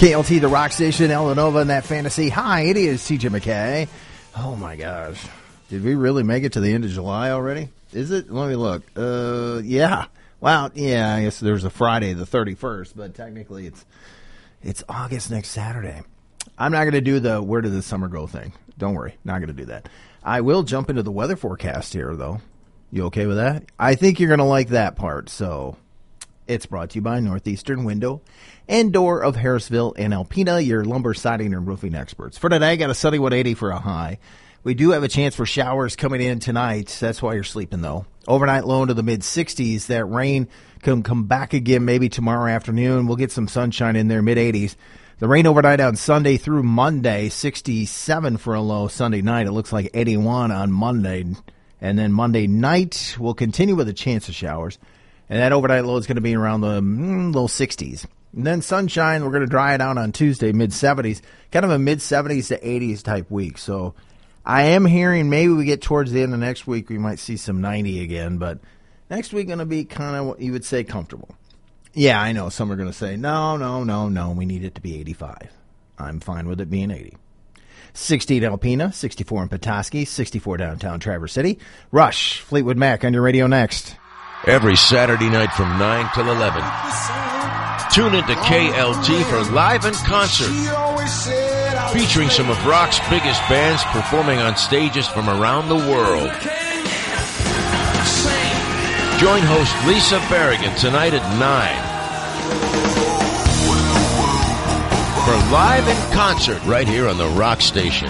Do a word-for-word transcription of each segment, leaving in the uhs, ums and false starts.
K L T, the rock station, El Nova, and that fantasy. Hi, it is T J McKay. Oh, my gosh. Did we really make it to the end of July already? Is it? Let me look. Uh, yeah. Wow. Yeah, I guess there's a Friday, the thirty-first, but technically it's it's August next Saturday. I'm not going to do the where did the summer go thing. Don't worry. Not going to do that. I will jump into the weather forecast here, though. You okay with that? I think you're going to like that part. So it's brought to you by Northeastern Window and Door of Harrisville and Alpena, your lumber, siding, and roofing experts. For today, I got a sunny one eighty for a high. We do have a chance for showers coming in tonight. That's why you're sleeping, though. Overnight low into the mid-sixties. That rain can come back again maybe tomorrow afternoon. We'll get some sunshine in there, mid-eighties. The rain overnight on Sunday through Monday, sixty-seven for a low Sunday night. It looks like eighty-one on Monday. And then Monday night, we'll continue with a chance of showers. And that overnight low is going to be around the mm, low sixties. And then sunshine, we're going to dry it out on Tuesday, mid-seventies. Kind of a mid-seventies to eighties type week. So I am hearing maybe we get towards the end of next week, we might see some ninety again. But next week going to be kind of what you would say comfortable. Yeah, I know. Some are going to say, no, no, no, no, we need it to be eighty-five. I'm fine with it being eighty. sixty at Alpena, sixty-four in Petoskey, sixty-four downtown Traverse City. Rush, Fleetwood Mac on your radio next. Every Saturday night from nine till eleven. Tune into K L T for Live in Concert, featuring some of rock's biggest bands performing on stages from around the world. Join host Lisa Berrigan tonight at nine for Live in Concert right here on the Rock Station.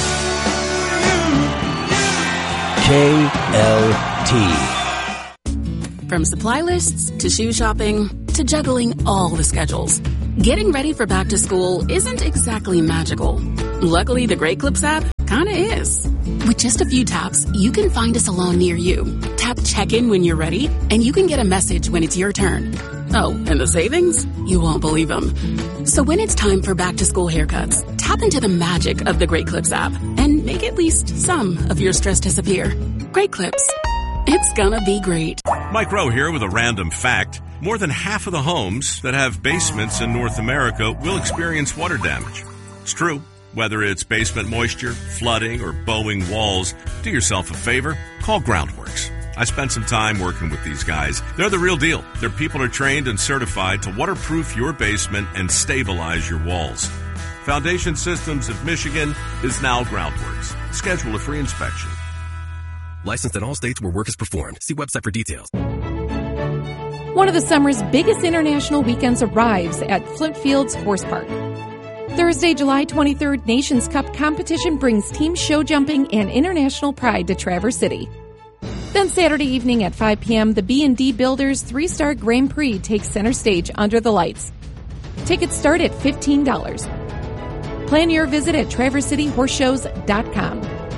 K L T. From supply lists to shoe shopping to juggling all the schedules, getting ready for back to school isn't exactly magical. Luckily, the Great Clips app kinda is. With just a few taps, you can find a salon near you. Tap check-in when you're ready, and you can get a message when it's your turn. Oh, and the savings? You won't believe them. So when it's time for back-to-school haircuts, tap into the magic of the Great Clips app and make at least some of your stress disappear. Great Clips. It's gonna be great. Mike Rowe here with a random fact. More than half of the homes that have basements in North America will experience water damage. It's true. Whether it's basement moisture, flooding, or bowing walls, do yourself a favor, call Groundworks. I spent some time working with these guys. They're the real deal. Their people are trained and certified to waterproof your basement and stabilize your walls. Foundation Systems of Michigan is now Groundworks. Schedule a free inspection. Licensed in all states where work is performed. See website for details. One of the summer's biggest international weekends arrives at Flint Fields Horse Park. Thursday, July twenty-third, Nations Cup competition brings team show jumping and international pride to Traverse City. Then Saturday evening at five p.m., the B and D Builders three-star Grand Prix takes center stage under the lights. Tickets start at fifteen dollars. Plan your visit at traverse city horse shows dot com.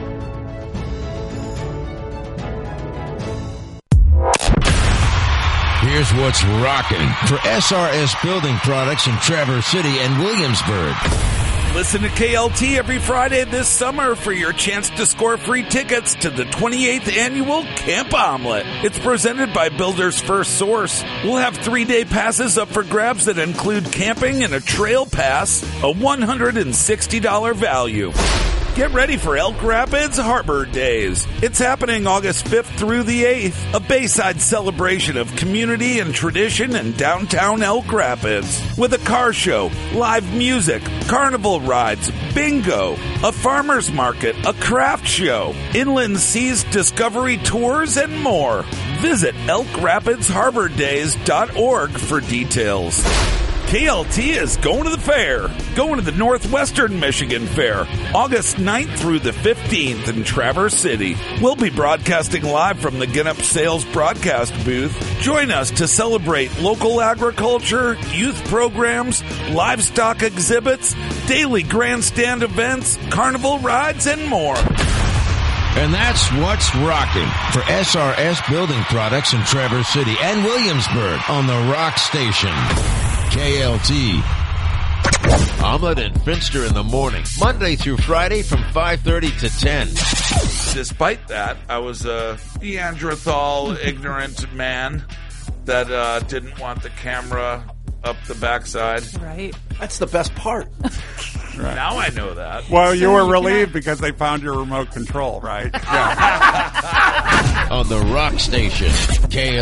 Here's what's rocking for S R S Building Products in Traverse City and Williamsburg. Listen to K L T every Friday this summer for your chance to score free tickets to the twenty-eighth Annual Camp Omelet. It's presented by Builders First Source. We'll have three-day passes up for grabs that include camping and a trail pass, a one hundred sixty dollars value. Get ready for Elk Rapids Harbor Days. It's happening August fifth through the eighth, a Bayside celebration of community and tradition in downtown Elk Rapids. With a car show, live music, carnival rides, bingo, a farmer's market, a craft show, inland seas discovery tours, and more. Visit elk rapids harbor days dot org for details. K L T is going to the fair. Going to the Northwestern Michigan Fair, August ninth through the fifteenth in Traverse City. We'll be broadcasting live from the Ginup Sales broadcast booth. Join us to celebrate local agriculture, youth programs, livestock exhibits, daily grandstand events, carnival rides, and more. And that's what's rocking for S R S Building Products in Traverse City and Williamsburg on the Rock Station. K L T. Omelet and Finster in the morning, Monday through Friday from five thirty to ten. Despite that, I was a Neanderthal, ignorant man that uh, didn't want the camera up the backside. Right. That's the best part. Right. Now I know that. Well, So you were you relieved cannot- because they found your remote control, right? Yeah. On the Rock Station, K L T.